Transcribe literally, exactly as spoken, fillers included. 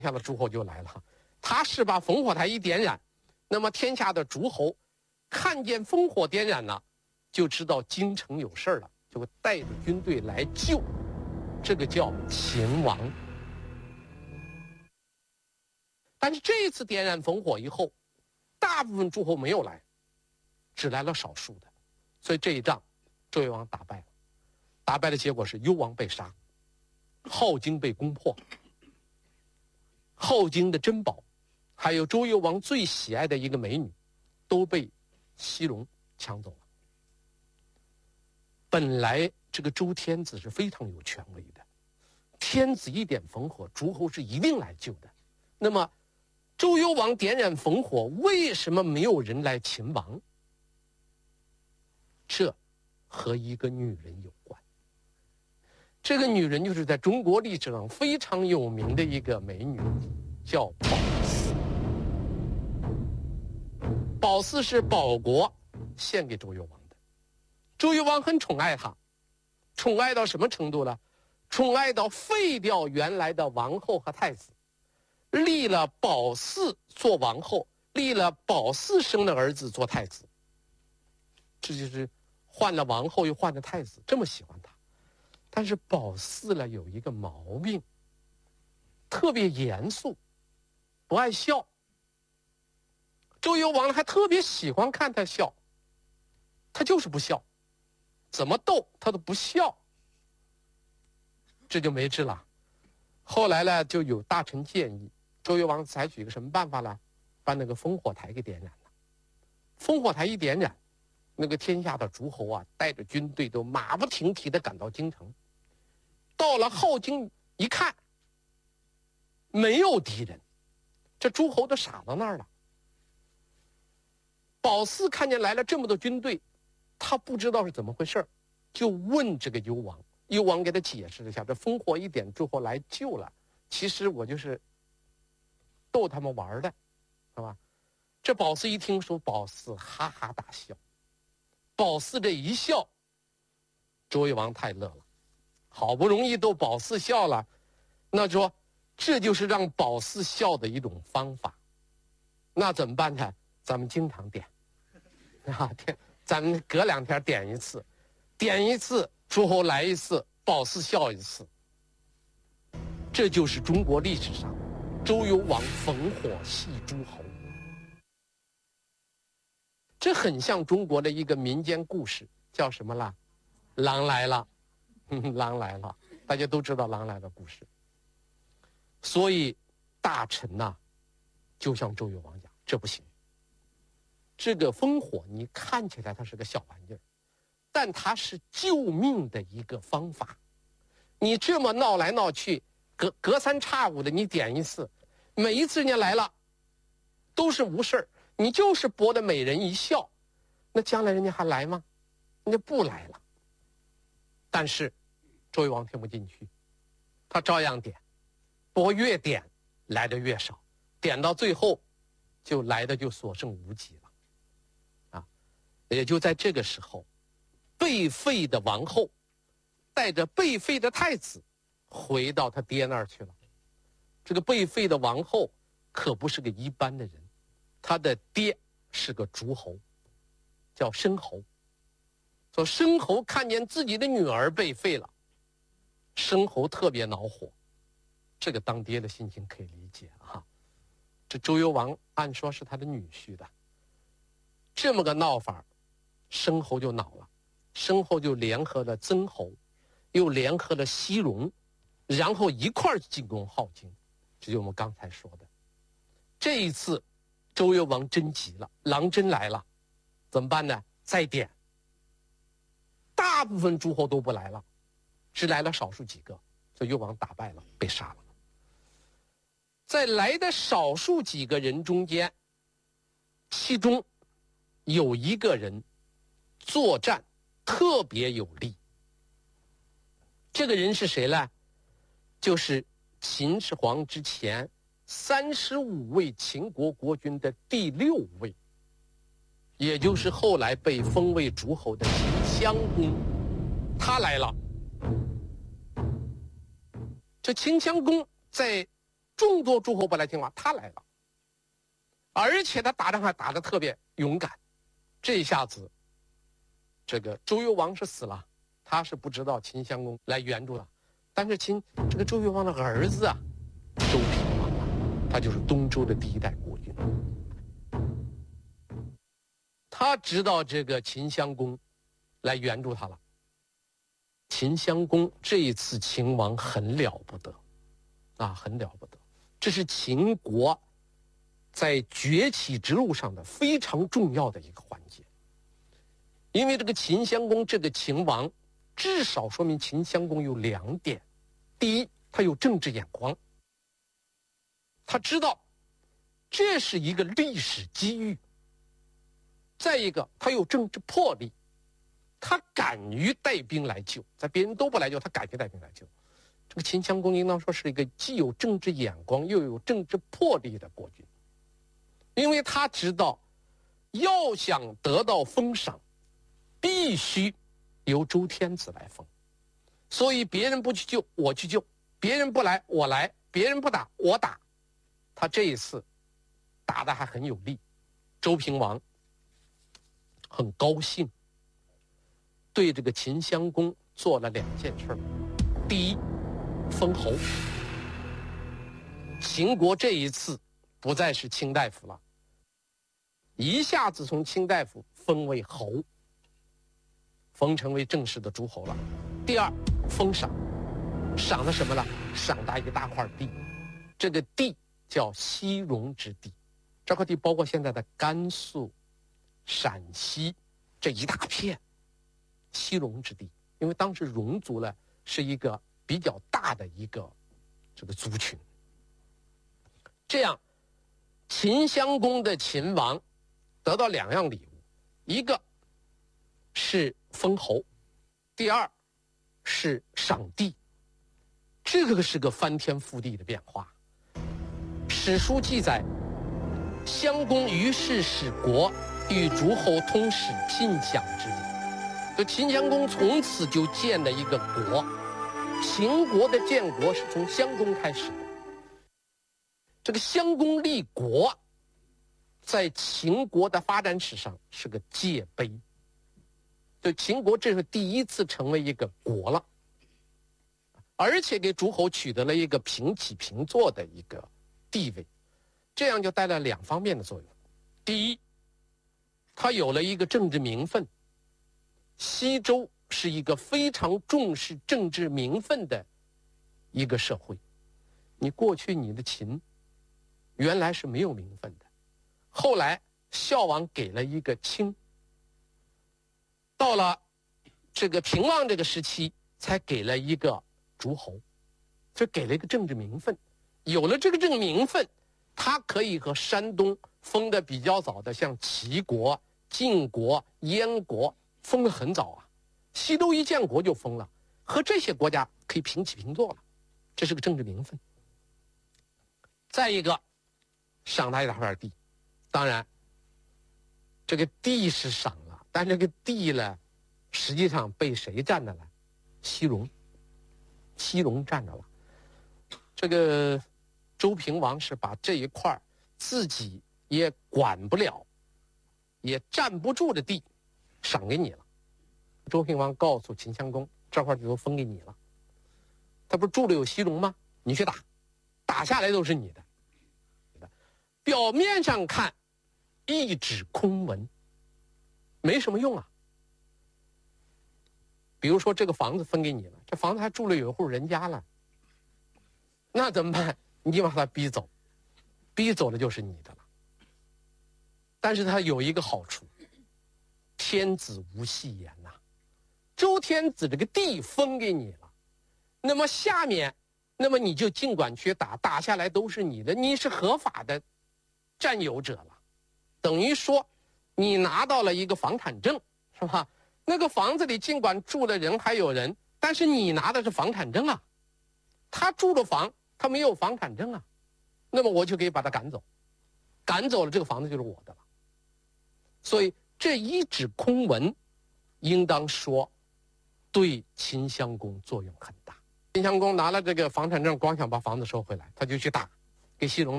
下的诸侯就来了，他是把烽火台一点燃，那么天下的诸侯看见烽火点燃了，就知道京城有事了，就会带着军队来救，这个叫秦王。但是这一次点燃烽火以后，大部分诸侯没有来，只来了少数的，所以这一仗周越王打败了。打败的结果是幽王被杀，镐京被攻破，镐京的珍宝还有周幽王最喜爱的一个美女都被西戎抢走了。本来这个周天子是非常有权威的，天子一点烽火，诸侯是一定来救的。那么周幽王点燃烽火，为什么没有人来擒王？这和一个女人有关。这个女人就是在中国历史上非常有名的一个美女，叫褒姒。褒姒是保国献给周幽王的，周幽王很宠爱她，宠爱到什么程度呢？宠爱到废掉原来的王后和太子，立了褒姒做王后，立了褒姒生的儿子做太子。这就是换了王后又换了太子，这么喜欢他。但是褒姒呢有一个毛病，特别严肃，不爱笑。周幽王还特别喜欢看他笑，他就是不笑，怎么逗他都不笑，这就没治了。后来呢，就有大臣建议周幽王采取一个什么办法呢？把那个烽火台给点燃了。烽火台一点燃，那个天下的诸侯啊，带着军队都马不停蹄地赶到京城。到了镐京一看，没有敌人，这诸侯都傻到那儿了。褒姒看见来了这么多军队，他不知道是怎么回事，就问这个幽王。幽王给他解释了一下，这烽火一点，诸侯来救了，其实我就是逗他们玩的，是吧？这褒姒一听说，褒姒哈哈大笑。褒姒这一笑，周幽王太乐了，好不容易逗褒姒笑了，那说这就是让褒姒笑的一种方法。那怎么办呢？咱们经常点啊，点，咱们隔两天点一次，点一次诸侯来一次，褒姒笑一次。这就是中国历史上周幽王烽火戏诸侯。这很像中国的一个民间故事，叫什么啦？狼来了，狼来了，大家都知道狼来了故事。所以大臣呐、啊，就向周幽王讲，这不行。这个烽火你看起来它是个小玩意儿，但它是救命的一个方法。你这么闹来闹去，隔隔三差五的你点一次，每一次人家来了都是无事儿，你就是博得美人一笑，那将来人家还来吗？人家不来了。但是周幽王听不进去，他照样点，不过越点来的越少，点到最后就来的就所剩无几了。啊，也就在这个时候，被废的王后带着被废的太子回到他爹那儿去了。这个被废的王后可不是个一般的人，他的爹是个诸侯，叫申侯。说申侯看见自己的女儿被废了，申侯特别恼火。这个当爹的心情可以理解啊。这周幽王按说是他的女婿的，这么个闹法，申侯就恼了。申侯就联合了曾侯，又联合了西戎，然后一块儿进攻镐京。这就是我们刚才说的。这一次周幽王真急了，狼真来了，怎么办呢？再点。大部分诸侯都不来了，只来了少数几个，所以幽王打败了，被杀了。在来的少数几个人中间，其中有一个人作战特别有力。这个人是谁呢？就是秦始皇之前三十五位秦国国君的第六位，也就是后来被封为诸侯的秦襄公，他来了。这秦襄公在众多诸侯不来听话，他来了，而且他打仗还打得特别勇敢。这一下子，这个周幽王是死了，他是不知道秦襄公来援助了。但是秦这个周幽王的儿子啊，周平王啊，他就是东周的第一代国君。他知道这个秦襄公来援助他了。秦襄公这一次秦王很了不得，啊，很了不得。这是秦国在崛起之路上的非常重要的一个环节。因为这个秦襄公这个秦王，至少说明秦襄公有两点：第一，他有政治眼光，他知道这是一个历史机遇；再一个，他有政治魄力，他敢于带兵来救，在别人都不来救，他敢于带兵来救。这个秦襄公应当说是一个既有政治眼光又有政治魄力的国君，因为他知道要想得到封赏，必须由周天子来封，所以别人不去救，我去救；别人不来，我来；别人不打，我打。他这一次打得还很有力，周平王很高兴，对这个秦襄公做了两件事。第一，封侯。秦国这一次不再是卿大夫了，一下子从卿大夫封为侯，封成为正式的诸侯了。第二，封赏，赏的什么了？赏他一大块地，这个地叫西戎之地，这块地包括现在的甘肃、陕西这一大片西戎之地，因为当时戎族呢是一个比较大的一个这个族群。这样，秦襄公的秦王得到两样礼物，一个是封侯，第二是赏地。这个是个翻天覆地的变化。史书记载，襄公于是使国与诸侯通使聘享之礼。这秦襄公从此就建了一个国，秦国的建国是从襄公开始的。这个襄公立国，在秦国的发展史上是个界碑。对秦国，这是第一次成为一个国了，而且给诸侯取得了一个平起平坐的一个地位，这样就带来两方面的作用。第一，他有了一个政治名分。西周是一个非常重视政治名分的一个社会。你过去你的秦原来是没有名分的，后来孝王给了一个卿，到了这个平王这个时期才给了一个诸侯，就给了一个政治名分。有了这个政治名分，他可以和山东封的比较早的像齐国、晋国、燕国封得很早啊，西周一建国就封了，和这些国家可以平起平坐了，这是个政治名分。再一个，赏他一大块地，当然这个地是赏了，但这个地呢，实际上被谁占着了？西戎，西戎占着了。这个周平王是把这一块自己也管不了，也站不住的地赏给你了。周平王告诉秦襄公，这块地都分给你了。他不是住了有西戎吗？你去打，打下来都是你的。表面上看一纸空文，没什么用啊。比如说这个房子分给你了，这房子还住了有一户人家了，那怎么办？你把他逼走，逼走了就是你的了。但是他有一个好处，天子无戏言呐、啊。周天子这个地分给你了，那么下面，那么你就尽管去打，打下来都是你的，你是合法的占有者了，等于说你拿到了一个房产证，是吧？那个房子里尽管住了人还有人，但是你拿的是房产证啊。他住了房，他没有房产证啊，那么我就可以把他赶走，赶走了这个房子就是我的了。所以这一纸空文，应当说对秦襄公作用很大。秦襄公拿了这个房产证，光想把房子收回来，他就去打， 给西戎